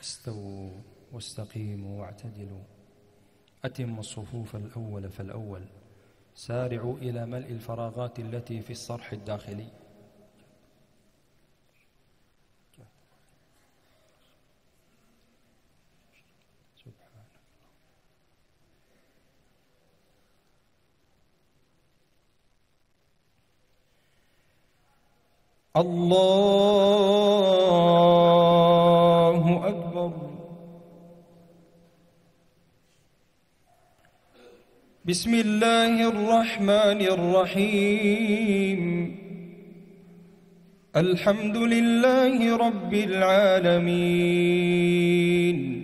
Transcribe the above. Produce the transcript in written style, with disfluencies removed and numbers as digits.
استووا واستقيموا واعتدلوا. أتموا الصفوف الأول فالأول. سارعوا إلى ملء الفراغات التي في الصرح الداخلي. الله أكبر. بسم الله الرحمن الرحيم. الحمد لله رب العالمين.